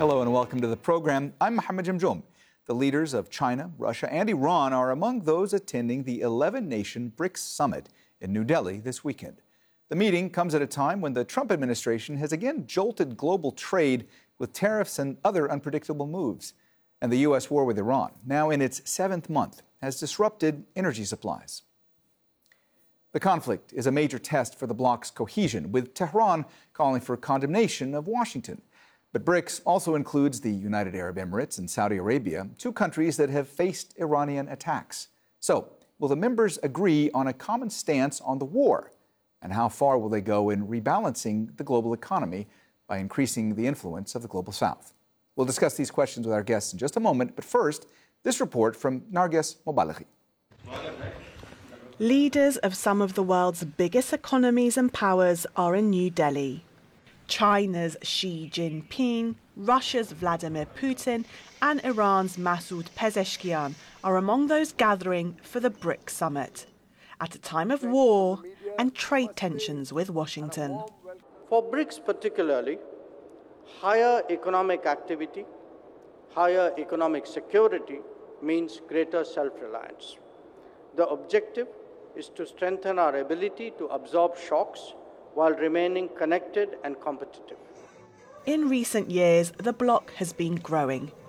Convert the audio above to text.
Hello and welcome to the program. I'm Mohammed Jamjoum. The leaders of China, Russia, and Iran are among those attending the 11-nation BRICS summit in New Delhi this weekend. The meeting comes at a time when the Trump administration has again jolted global trade with tariffs and other unpredictable moves. And the U.S. war with Iran, now in its 7th month, has disrupted energy supplies. The conflict is a major test for the bloc's cohesion, with Tehran calling for condemnation of Washington. But BRICS also includes the United Arab Emirates and Saudi Arabia, two countries that have faced Iranian attacks. So, will the members agree on a common stance on the war? And how far will they go in rebalancing the global economy by increasing the influence of the global south? We'll discuss these questions with our guests in just a moment, but first, this report from Narges Mobalaghi. Leaders of some of the world's biggest economies and powers are in New Delhi. China's Xi Jinping, Russia's Vladimir Putin, and Iran's Masoud Pezeshkian are among those gathering for the BRICS summit at a time of war and trade tensions with Washington. For BRICS particularly, higher economic activity, higher economic security means greater self-reliance. The objective is to strengthen our ability to absorb shocks while remaining connected and competitive. In recent years, the bloc has been growing,